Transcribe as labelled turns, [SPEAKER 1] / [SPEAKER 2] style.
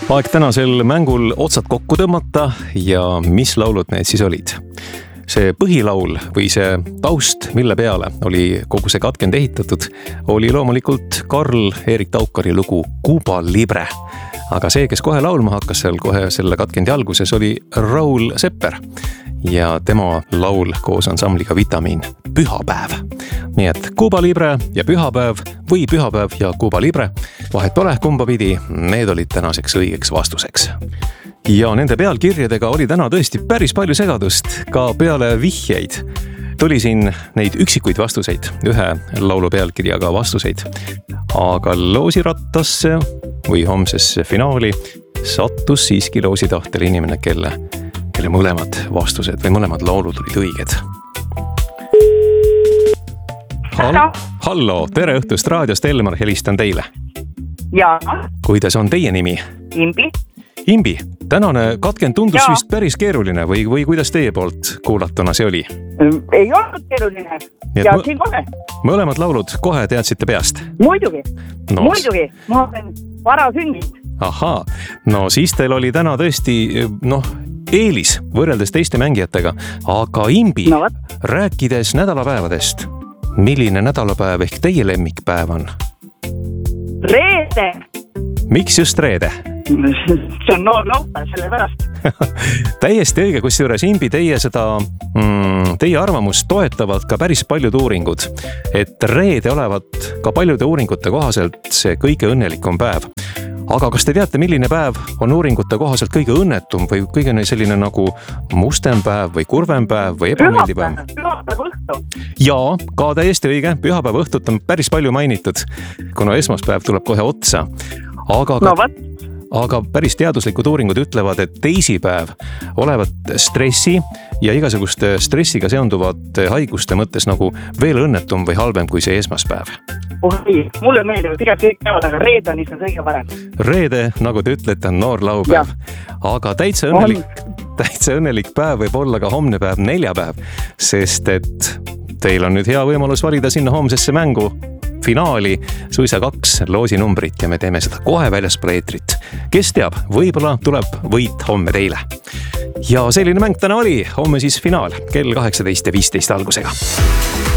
[SPEAKER 1] Aeg tänasel mängul otsad kokku tõmmata ja mis laulud need siis olid? See põhilaul või see taust, mille peale oli kogu see katkend ehitatud, oli loomulikult Karl-Erik Taukari lugu Cuba Libre. Aga see, kes kohe laulma hakkas seal kohe selle katkendi alguses, oli Raul Sepper ja tema laul koos ansambliga Vitamiin Pühapäev. Nii et Cuba Libre ja Pühapäev või Pühapäev ja Cuba Libre, vahet pole kumba pidi, need olid tänaseks õigeks vastuseks. Ja nende pealkirjadega oli täna tõesti päris palju segadust, ka peale vihjeid. Tuli siin neid üksikuid vastuseid, ühe laulu pealkirjaga vastuseid, aga loosirattasse või homsesse finaali sattus siiski loositahtel inimene, kelle mõlemad vastused või mõlemad laulud olid õiged. Hallo, tere õhtust raadiost, Elmar, helistan teile.
[SPEAKER 2] Jaa.
[SPEAKER 1] Kuidas on teie nimi? Imbi, tänane katkend tundus vist päris keeruline või kuidas teie poolt kuulatuna see oli?
[SPEAKER 2] Ei olnud keeruline, teadsin kohe.
[SPEAKER 1] Mõlemad laulud kohe teadsite peast?
[SPEAKER 2] Muidugi, ma olen vara sündinud.
[SPEAKER 1] Ahaa, no siis teil oli täna tõesti, eelis võrreldes teiste mängijatega, aga Imbi, rääkides nädalapäevadest, milline nädalapäev ehk teie lemmikpäev on?
[SPEAKER 2] Reede.
[SPEAKER 1] Miks just reede?
[SPEAKER 2] See on noor laupäev, selle pärast.
[SPEAKER 1] Täiesti õige, kusjuures Imbi, teie arvamust toetavad ka päris paljud uuringud, et reede olevat ka paljude uuringute kohaselt see kõige õnnelikum päev. Aga kas te teate, milline päev on uuringute kohaselt kõige õnnetum või kõige selline nagu mustem päev või kurvem päev või ebameeldiv päev?
[SPEAKER 2] Pühapäev õhtu.
[SPEAKER 1] Jaa, ka täiesti õige. Pühapäev õhtut on päris palju mainitud, kuna esmaspäev tuleb kohe otsa. Aga päris teaduslikud uuringud ütlevad, et teisipäev olevat stressi ja igasuguste stressiga seonduvad haiguste mõttes nagu veel õnnetum või halvem kui see esmaspäev.
[SPEAKER 2] Mulle meeldib, tegelikult kõik päevad, aga reede on ikka kõige parem.
[SPEAKER 1] Reede, nagu te ütlete, on noor laupäev. Aga täitsa õnnelik päev võib olla ka homne päev, neljapäev, sest et teil on nüüd hea võimalus valida sinna homsesse mängu finaali suisa 2 loosinumbrit ja me teeme seda kohe väljaspool eetrit. Kes teab, võib-olla tuleb võit homme teile. Ja selline mäng täna oli, homme siis finaal kell 18:15 algusega.